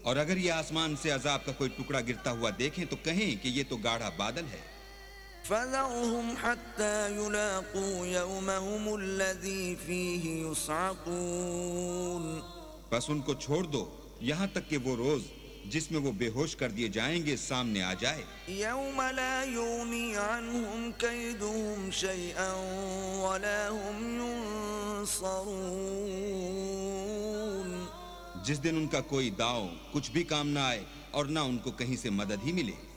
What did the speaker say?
और अगर ये आसमान से अजाब का कोई टुकड़ा गिरता हुआ देखें तो कहें कि ये तो गाढ़ा बादल है। فذرهم حتى يلاقوا يومهم الذي فيه يصعقون बस उनको छोड़ दो यहाँ तक कि वो रोज जिसमें वो बेहोश कर दिए जाएंगे सामने आ जाए। يوم لا يغني عنهم كيدهم شيئا ولا هم ينصرون जिस दिन उनका कोई दांव कुछ भी काम ना आए और ना उनको कहीं से मदद ही मिले।